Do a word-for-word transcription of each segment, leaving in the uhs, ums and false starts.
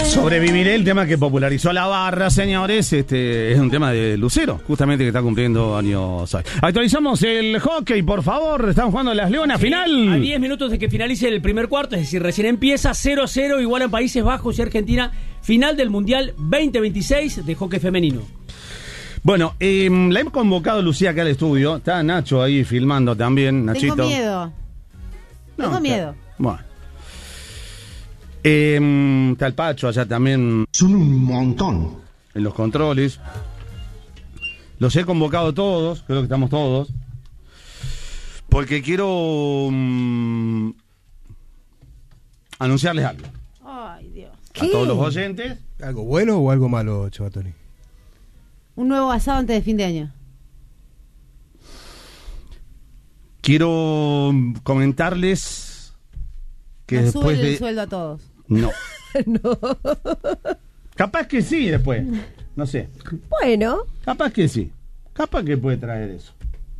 Sobreviviré, el tema que popularizó la barra, señores, este es un tema de Lucero, justamente que está cumpliendo años hoy. Actualizamos el hockey, por favor, están jugando las Leonas, sí, final. A diez minutos de que finalice el primer cuarto, es decir, recién empieza cero cero, igual en Países Bajos y Argentina, final del Mundial veinte veintiséis de hockey femenino. Bueno, eh, la he convocado Lucía acá al estudio, está Nacho ahí filmando también, Nachito. Tengo miedo, no, tengo miedo. Está, bueno. Eh, está el Pacho allá también. Son un montón. En los controles. Los he convocado todos, creo que estamos todos. Porque quiero um, anunciarles algo. Ay, Dios. A todos los oyentes. ¿Algo bueno o algo malo, Chavatoni? Un nuevo asado antes de fin de año. Quiero comentarles que Nos después suben de... el sueldo a todos. No. No. Capaz que sí después. No sé. Bueno. Capaz que sí. Capaz que puede traer eso.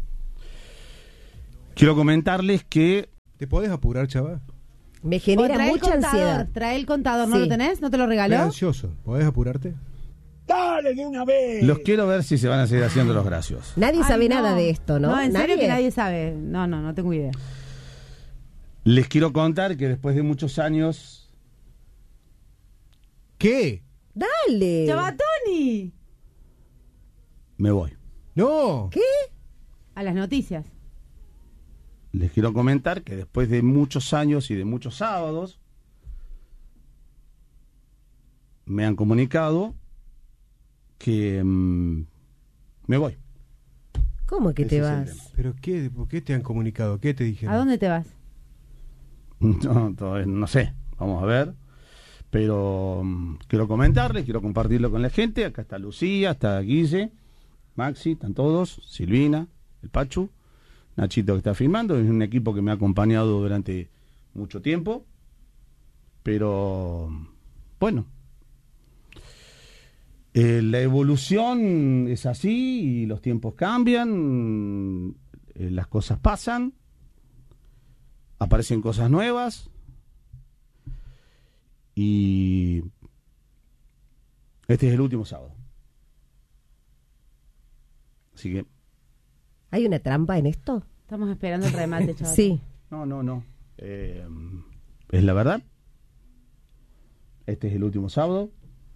Quiero comentarles que... ¿Te podés apurar, chaval? Me genera trae mucha el contador, ansiedad. Trae el contador, ¿no Sí. lo tenés? ¿No te lo regaló? Estoy ansioso. ¿Podés apurarte? ¡Dale de una vez! Los quiero ver si se van a seguir haciendo los graciosos. Nadie Ay, sabe no. nada de esto, ¿no? No, en ¿Nadie? serio que nadie sabe. No, no, no tengo idea. Les quiero contar que después de muchos años... ¿Qué? Dale. ¡Chavatoni! Me voy. ¡No! ¿Qué? A las noticias. Les quiero comentar que después de muchos años y de muchos sábados me han comunicado que mmm, me voy. ¿Cómo que Ese te es el vas? tema. ¿Pero qué? ¿Por qué te han comunicado? ¿Qué te dijeron? ¿A dónde te vas? No, todavía no sé, vamos a ver. Pero mmm, quiero comentarles, quiero compartirlo con la gente. Acá está Lucía, está Guille, Maxi, están todos, Silvina, el Pachu, Nachito que está filmando. Es un equipo que me ha acompañado durante mucho tiempo. Pero bueno, eh, la evolución es así y los tiempos cambian, eh, las cosas pasan, aparecen cosas nuevas y este es el último sábado. Así que... ¿Hay una trampa en esto? Estamos esperando el remate, chaval. Sí. No, no, no. Eh, es la verdad. Este es el último sábado.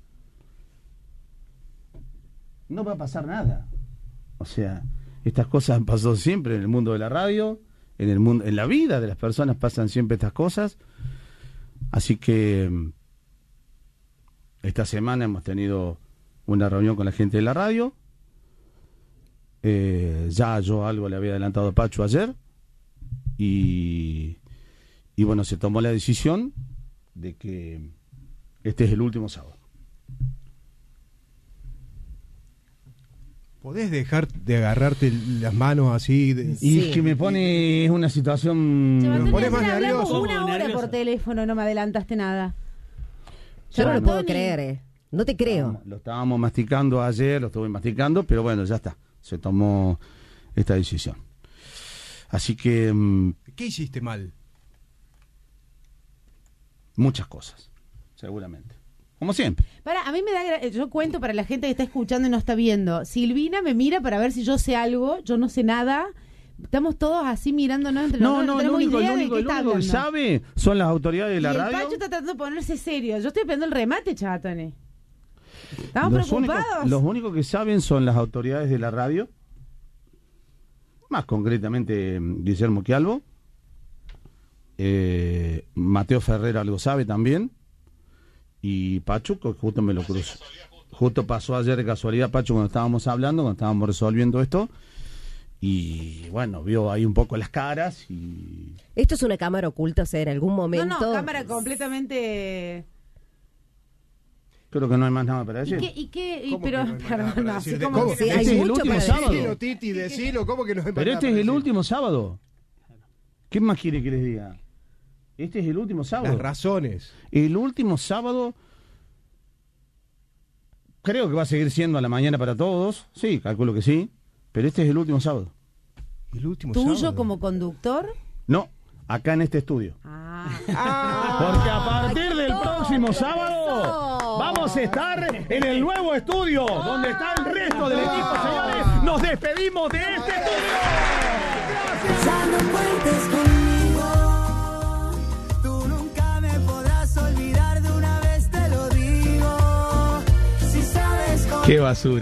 No va a pasar nada. O sea, estas cosas han pasado siempre en el mundo de la radio, en el mundo, en la vida de las personas pasan siempre estas cosas. Así que esta semana hemos tenido una reunión con la gente de la radio. Eh, ya yo algo le había adelantado a Pachu ayer. Y, y bueno, se tomó la decisión de que este es el último sábado. ¿Podés dejar de agarrarte las manos así? De... Y Sí. es que me pone, es una situación... Chavatoni, pones ayer más hablamos nervioso. una hora Nervioso. por teléfono, no me adelantaste nada. Yo no lo puedo Chavatoni. creer, eh. No te creo. Lo estábamos masticando ayer, lo estuve masticando, pero bueno, ya está. Se tomó esta decisión. Así que mmm, ¿Qué hiciste mal? muchas cosas, seguramente. Como siempre. Para, a mí me da... gra- Yo cuento para la gente que está escuchando y no está viendo. Silvina me mira para ver si yo sé algo. Yo no sé nada. Estamos todos así mirándonos entre No, nosotros. no, lo tenemos único, idea lo de único, qué lo está único que hablando. sabe son las autoridades de la y el radio. Pacho está tratando de ponerse serio. Yo estoy esperando el remate, Chavatoni. Estamos Los preocupados. únicos, los únicos que saben son las autoridades de la radio, más concretamente mm, Guillermo Quialbo, eh, Mateo Ferrer algo sabe también, y Pachu, que justo me lo cruzó. Justo pasó ayer de casualidad Pachu cuando estábamos hablando, cuando estábamos resolviendo esto, y bueno, vio ahí un poco las caras y... Esto es una cámara oculta, o sea, en algún momento... No, no, cámara completamente... Creo que no hay más nada para ¿Y decir. qué? ¿Y qué? Y, ¿Cómo pero, que no hay más nada perdón, para no, decir? sí, ¿De ¿cómo cómo? que Sí, sí? hay Este es el mucho último para sábado. decir. Decilo, Titi, decilo. ¿Cómo que no hay más Pero nada este para es el decir? último sábado. ¿Qué más quiere que les diga? Este es el último sábado. Las razones. El último sábado creo que va a seguir siendo a la mañana para todos. Sí, calculo que sí. Pero este es el último sábado. El último ¿Tuyo sábado. como conductor? No, acá en este estudio. Ah. Porque a partir del próximo sábado Vamos a estar en el nuevo estudio, donde está el resto del equipo, señores. Nos despedimos de este estudio. Ya no cuentes conmigo, tú nunca me podrás olvidar, de una vez te lo digo. Si sabes cómo... Qué basura.